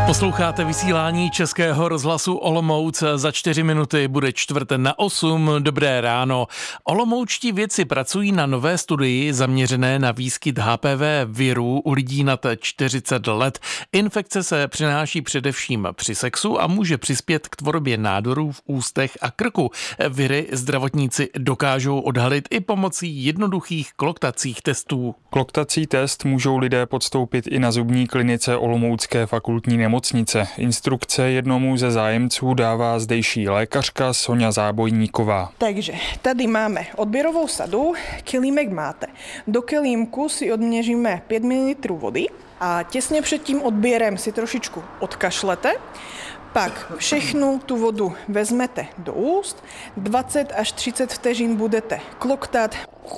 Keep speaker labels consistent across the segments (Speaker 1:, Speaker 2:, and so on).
Speaker 1: Posloucháte vysílání Českého rozhlasu Olomouc. Za 4 minuty bude 7:45. Dobré ráno. Olomoučtí vědci pracují na nové studii zaměřené na výskyt HPV viru u lidí nad 40 let. Infekce se přenáší především při sexu a může přispět k tvorbě nádorů v ústech a krku. Viry zdravotníci dokážou odhalit i pomocí jednoduchých kloktacích testů.
Speaker 2: Kloktací test můžou lidé podstoupit i na zubní klinice Olomoucké fakultní nemocnice. Instrukce jednomu ze zájemců dává zdejší lékařka Soňa Zábojníková.
Speaker 3: Takže tady máme odběrovou sadu, kelímek máte. Do kelímku si odměříme 5 ml vody a těsně před tím odběrem si trošičku odkašlete. Pak všechnu tu vodu vezmete do úst, 20 až 30 vteřin budete kloktat.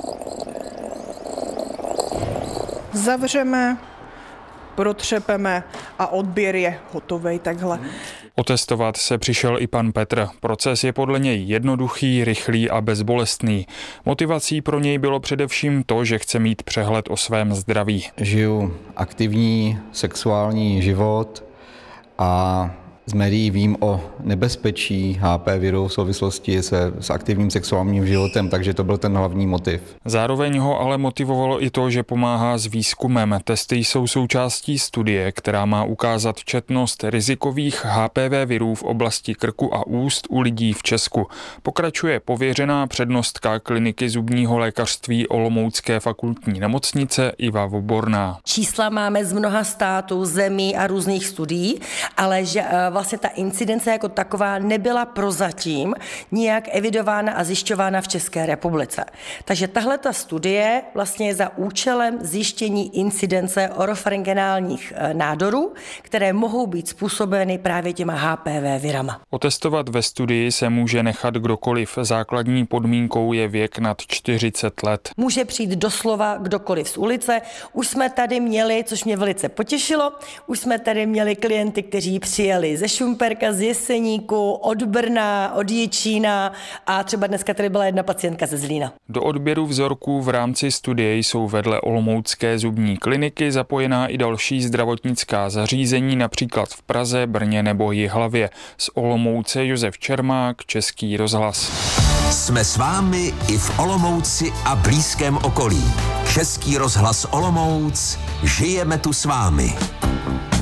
Speaker 3: Zavřeme, protřepeme a odběr je hotovej takhle.
Speaker 2: Otestovat se přišel i pan Petr. Proces je podle něj jednoduchý, rychlý a bezbolestný. Motivací pro něj bylo především to, že chce mít přehled o svém zdraví.
Speaker 4: Žiju aktivní sexuální život a z médií vím o nebezpečí HP viru v souvislosti s aktivním sexuálním životem, takže to byl ten hlavní motiv.
Speaker 2: Zároveň ho ale motivovalo i to, že pomáhá s výzkumem. Testy jsou součástí studie, která má ukázat četnost rizikových HPV virů v oblasti krku a úst u lidí v Česku. Pokračuje pověřená přednostka kliniky zubního lékařství Olomoucké fakultní nemocnice Iva Voborná.
Speaker 5: Čísla máme z mnoha států, zemí a různých studií, ale že vlastně ta incidence jako taková nebyla prozatím nijak evidována a zjišťována v České republice. Takže tahle ta studie vlastně je za účelem zjištění incidence oropharyngeálních nádorů, které mohou být způsobeny právě těma HPV virama.
Speaker 2: Otestovat ve studii se může nechat kdokoliv. Základní podmínkou je věk nad 40 let.
Speaker 5: Může přijít doslova kdokoliv z ulice. Už jsme tady měli, což mě velice potěšilo, už jsme tady měli klienty, kteří přijeli ze Šumperka, z Jeseníku, od Brna, od Jičína a třeba dneska tady byla jedna pacientka ze Zlína.
Speaker 2: Do odběru vzorků v rámci studie jsou vedle Olomoucké zubní kliniky zapojená i další zdravotnická zařízení, například v Praze, Brně nebo Jihlavě. Z Olomouce Josef Čermák, Český rozhlas.
Speaker 6: Jsme s vámi i v Olomouci a blízkém okolí. Český rozhlas Olomouc, žijeme tu s vámi.